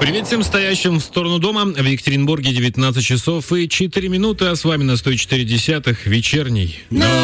Привет всем стоящим в сторону дома. В Екатеринбурге 19 часов и 4 минуты, а с вами на 104.10 вечерний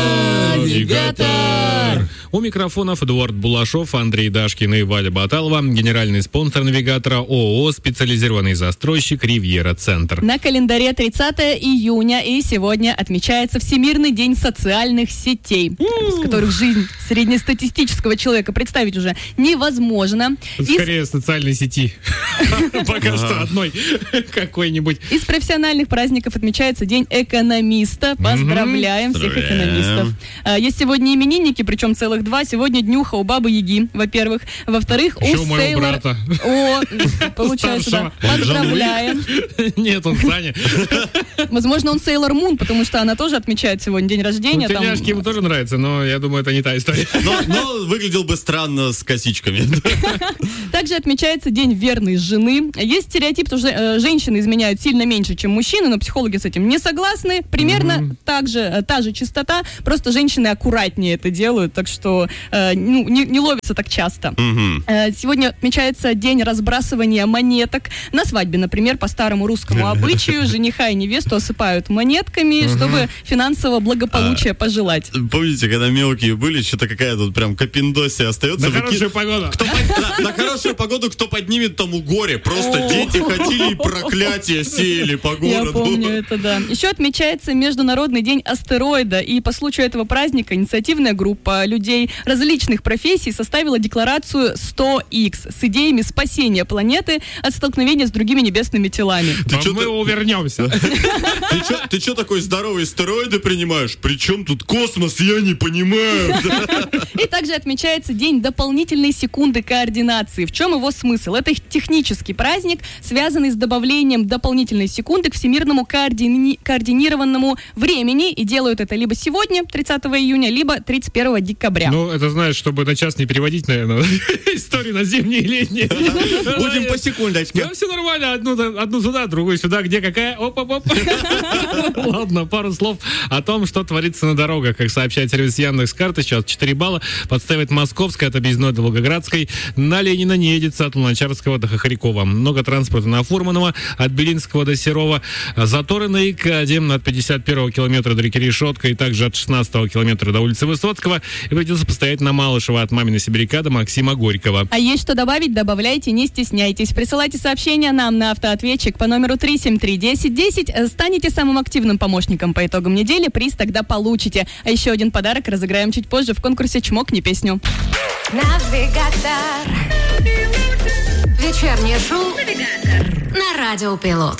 Навигатор. У микрофонов Эдуард Булашов, Андрей Дашкин и Валя Баталова. Генеральный спонсор Навигатора ООО «Специализированный застройщик Ривьера Центр». На календаре 30 июня, и сегодня отмечается Всемирный день социальных сетей, с которых жизнь среднестатистического человека представить уже невозможно. Скорее социальной сети. Пока что одной какой-нибудь. Из профессиональных праздников отмечается День экономиста. Поздравляем всех экономистов. Есть сегодня именинники, причем целых два. Сегодня днюха у Бабы Яги, во-первых. Во-вторых, у Сейлор... О, получается, да. Поздравляем. Нет, он Саня. Возможно, он Сейлор Мун, потому что она тоже отмечает сегодня день рождения. Тельняшки ему тоже нравятся, но я думаю, это не та история. Но выглядел бы странно с косичками. Также отмечается День верной жены. Есть стереотип, что женщины изменяют сильно меньше, чем мужчины, но психологи с этим не согласны. Примерно та же частота, просто женщины аккуратнее это делают, так что не ловятся так часто. Сегодня отмечается День разбрасывания монеток. На свадьбе, например, по старому русскому обычаю жениха и невесту осыпают монетками, чтобы финансового благополучия пожелать. Помните, когда мелкие были, что-то какая-то прям капиндосия остается? На хорошую погоду. На хорошую погоду кто поднимет, тому горе. Просто дети ходили и проклятия сеяли по городу. Я помню это, да. Еще отмечается Международный день астероида. И по случаю этого праздника инициативная группа людей различных профессий составила декларацию 100X с идеями спасения планеты от столкновения с другими небесными телами. Мы увернемся. Ты что такой здоровый стероиды принимаешь? Причем тут космос, я не понимаю. И также отмечается День дополнительной секунды координации. В чем его смысл? Это технический праздник, связанный с добавлением дополнительной секунды к всемирному координированному времени. И делают это либо сегодня, 30 июня, либо 31 декабря. Ну, это знаешь, чтобы на час не переводить, наверное, историю на зимние и летние. Будем по секундочке. Да, все нормально. Одну туда, другую сюда. Где какая? Оп-оп-оп. Ладно, пару слов о том, что творится на дорогах. Как сообщает сервис Яндекс.Карты, сейчас 4 балла подставит Московская от Объездной до Волгоградской. На Ленина не едется от Луначарского до Хохрякова. Много транспорта на Фурманова, от Белинского до Серова. Заторы на ИК-1 от 51-го километра до реки Решетка и также от 16-го километра до улицы Высоцкого. И придется постоять на Малышева от Маминой Сибиряка до Максима Горького. А есть что добавить? Добавляйте, не стесняйтесь. Присылайте сообщения нам на автоответчик по номеру 373-1010. Станете самым активным помощником по итогам недели. Приз тогда получите. А еще один подарок разыграем чуть позже в конкурсе «Чмокни песню». Навигатор. Вечернее шоу на Радио Пилот.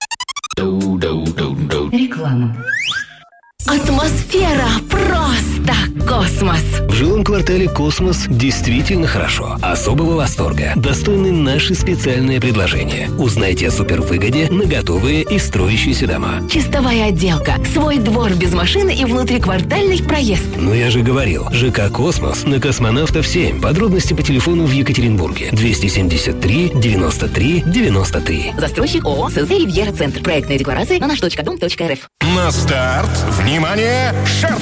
Реклама. Атмосфера просто космос. В жилом квартале «Космос» действительно хорошо. Особого восторга достойны наши специальные предложения. Узнайте о супервыгоде на готовые и строящиеся дома. Чистовая отделка, свой двор без машины и внутриквартальный проезд. Ну я же говорил, ЖК «Космос» на Космонавтов 7. Подробности по телефону в Екатеринбурге. 273 93 93. Застройщик ООО СЗ «Ривьера Центр». Проектная декларация на наш.дом.рф. На старт! Внимание! Шарт!